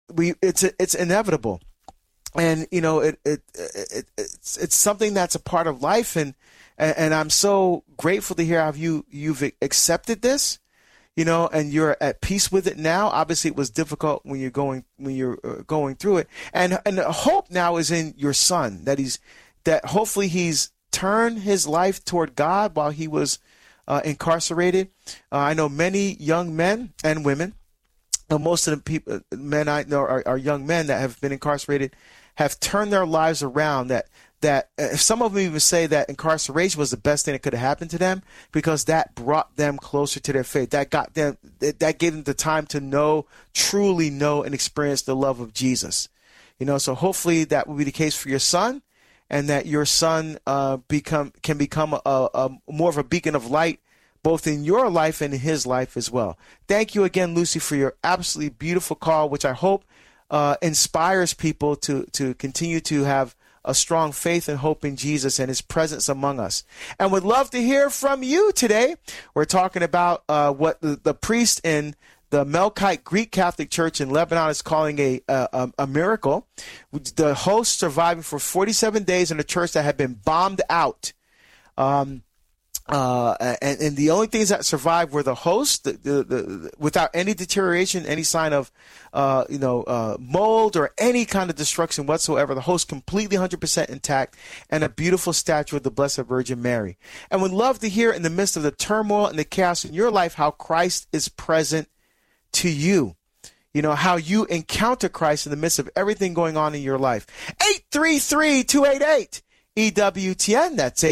it's inevitable. And, you know, it's something that's a part of life. And I'm so grateful to hear how you've accepted this, you know, and you're at peace with it now. Obviously, it was difficult when you're going through it. And the hope now is in your son, that hopefully he's turned his life toward God while he was incarcerated. I know many young men and women. Most of the men I know are young men that have been incarcerated, have turned their lives around. That some of them even say that incarceration was the best thing that could have happened to them, because that brought them closer to their faith. That gave them the time to truly know and experience the love of Jesus. You know, so hopefully that will be the case for your son, and that your son can become a more of a beacon of light, both in your life and in his life as well. Thank you again, Lucy, for your absolutely beautiful call, which I hope inspires people to continue to have a strong faith and hope in Jesus and his presence among us. And would love to hear from you today. We're talking about what the priest in the Melkite Greek Catholic Church in Lebanon is calling a miracle. The host surviving for 47 days in a church that had been bombed out. And the only things that survived were the host, without any deterioration, any sign of, mold or any kind of destruction whatsoever. The host completely 100% intact, and a beautiful statue of the Blessed Virgin Mary. And would love to hear, in the midst of the turmoil and the chaos in your life, how Christ is present to you. You know, how you encounter Christ in the midst of everything going on in your life. 833-288. EWTN, that's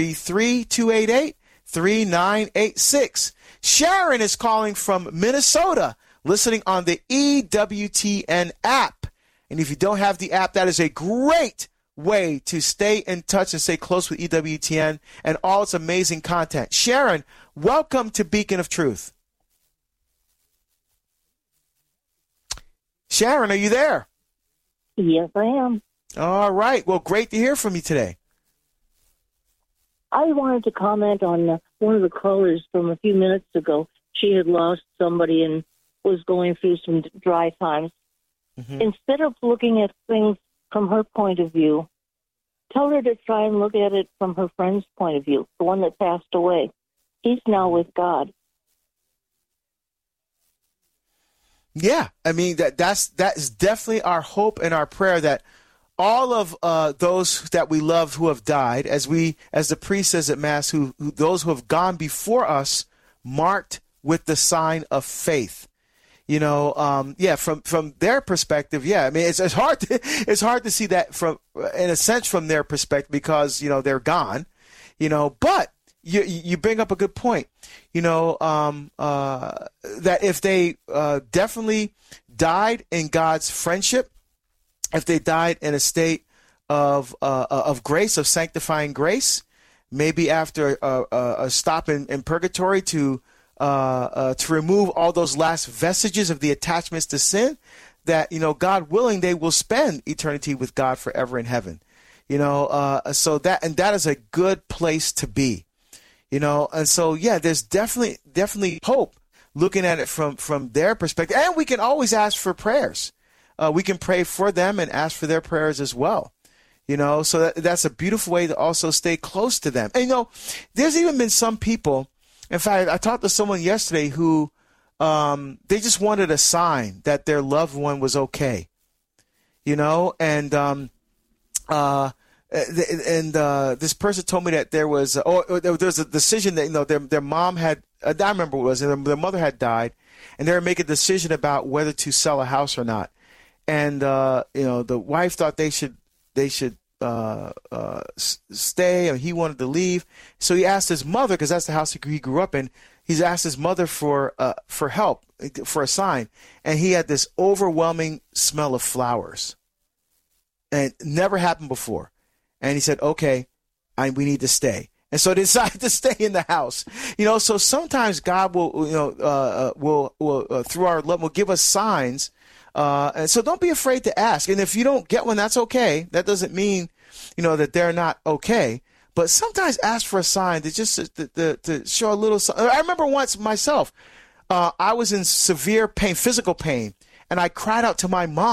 833-288-3986. Sharon is calling from Minnesota, listening on the EWTN app. And if you don't have the app, that is a great way to stay in touch and stay close with EWTN and all its amazing content. Sharon, welcome to Beacon of Truth. Sharon, are you there? Yes, I am. All right. Well, great to hear from you today. I wanted to comment on one of the callers from a few minutes ago. She had lost somebody and was going through some dry times. Mm-hmm. Instead of looking at things from her point of view, tell her to try and look at it from her friend's point of view, the one that passed away. He's now with God. Yeah, I mean, that is definitely our hope and our prayer, that all of those that we love who have died, as the priest says at Mass, those who have gone before us, marked with the sign of faith. You know, from their perspective, yeah. I mean, it's hard to see that in a sense from their perspective, because, you know, they're gone. You know, but you bring up a good point. You know, that if they definitely died in God's friendship, if they died in a state of grace, of sanctifying grace, maybe after a stop in purgatory to remove all those last vestiges of the attachments to sin, that, you know, God willing, they will spend eternity with God forever in heaven. You know, so that is a good place to be. You know, and so, yeah, there's definitely hope looking at it from their perspective. And we can always ask for prayers. We can pray for them and ask for their prayers as well. You know, so that's a beautiful way to also stay close to them. And, you know, there's even been some people, in fact, I talked to someone yesterday who they just wanted a sign that their loved one was okay. You know, and this person told me that there was a decision that, you know, their mom had, I remember what it was, their mother had died, and they were making a decision about whether to sell a house or not. And, you know, the wife thought they should stay, or he wanted to leave. So he asked his mother, because that's the house he grew up in. He's asked his mother for help, for a sign. And he had this overwhelming smell of flowers, and it never happened before. And he said, okay, we need to stay. And so they decided to stay in the house. You know, so sometimes God will, you know, will through our love, will give us signs. And so don't be afraid to ask. And if you don't get one, that's okay. That doesn't mean, you know, that they're not okay. But sometimes ask for a sign to just to show a little. I remember once myself, I was in severe pain, physical pain, and I cried out to my mom.